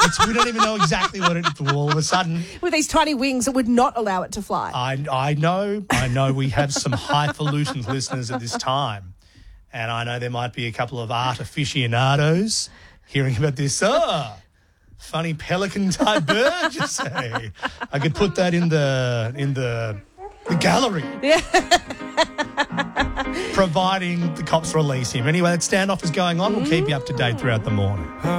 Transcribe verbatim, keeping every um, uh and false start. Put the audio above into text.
it's, we don't even know exactly what it is. All of a sudden, With these tiny wings that would not allow it to fly. I I know I know we have some highfalutin listeners at this time, and I know there might be a couple of art aficionados hearing about this. Ah, funny pelican type bird, you say? I could put that in the in the the gallery. Yeah. Providing the cops release him. Anyway, that standoff is going on. We'll keep you up to date throughout the morning.